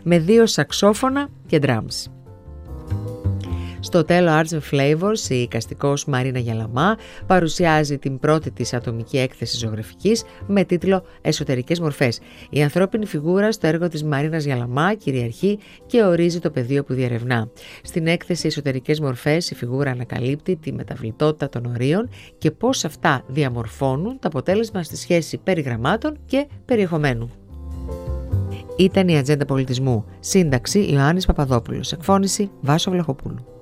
με 2 σαξόφωνα και drums. Στο τέλο Arts and Flavors, η εικαστικός Μαρίνα Γιαλαμά παρουσιάζει την πρώτη της ατομική έκθεση ζωγραφικής με τίτλο «Εσωτερικές μορφές». Η ανθρώπινη φιγούρα στο έργο της Μαρίνας Γιαλαμά κυριαρχεί και ορίζει το πεδίο που διερευνά. Στην έκθεση «Εσωτερικές μορφές» η φιγούρα ανακαλύπτει τη μεταβλητότητα των ορίων και πώς αυτά διαμορφώνουν το αποτέλεσμα στη σχέση περιγραμμάτων και περιεχομένου. Ήταν η Ατζέντα Πολιτισμού. Σύνταξη Ιωάννης Παπαδόπουλος. Εκφώνηση Βάσο Βλαχοπούλου.